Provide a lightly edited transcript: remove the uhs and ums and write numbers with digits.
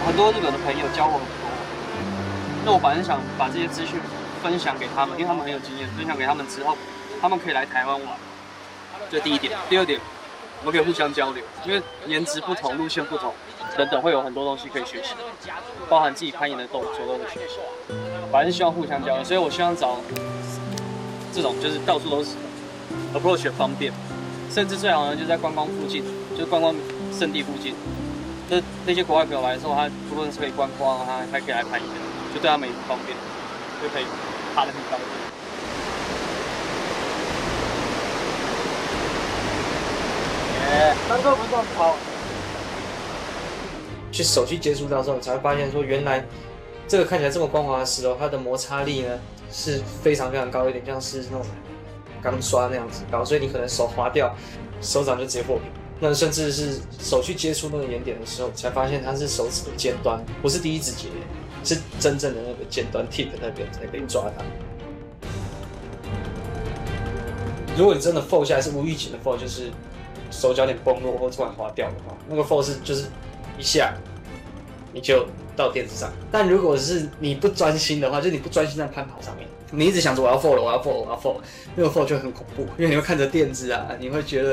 很多日本的朋友教我很多。那我本来想把这些资讯分享给他们，因为他们很有经验，分享给他们之后，他们可以来台湾玩。这第一点。第二点，我们可以互相交流，因为颜值不同、路线不同等等，会有很多东西可以学习，包含自己攀岩的动作都会学习。反正希望互相交流，所以我希望找这种就是到处都是 approach 也方便，甚至最好呢就在观光附近，就是观光胜地附近。那些国外朋友来的时候，他不论是可以观光，他还可以来攀岩，就对他们也很方便，就可以爬得很高。 单车不算跑。去手去接触到之后，你才会发现说，原来这个看起来这么光滑的石头，它的摩擦力呢是非常非常高，有点像是那种钢刷那样子高，所以你可能手滑掉，手掌就直接破皮。那甚至是手去接触那个岩点的时候，才发现它是手指的尖端，不是第一指节，是真正的那个尖端 tip 那边才可以抓它。如果你真的 fall 下来是无预警的 fall， 就是手脚点崩落或突然滑掉的话，那个 fall 是就是一下你就到垫子上。但如果是你不专心的话，就你不专心在攀爬上面，你一直想着我要 fall 了，我要 fall 了，我要 fall， 那个 fall 就很恐怖，因为你会看着垫子啊，你会觉得